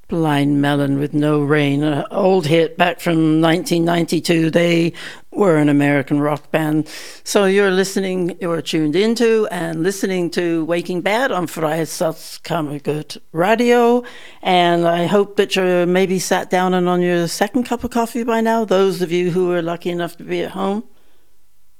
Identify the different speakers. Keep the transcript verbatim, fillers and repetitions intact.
Speaker 1: Blind Melon with No Rain, an old hit back from nineteen ninety-two. They were an American rock band. So you're listening, you're tuned into and listening to Waking Bad on Freiheitskammergut Radio. And I hope that you're maybe sat down and on your second cup of coffee by now, those of you who are lucky enough to be at home.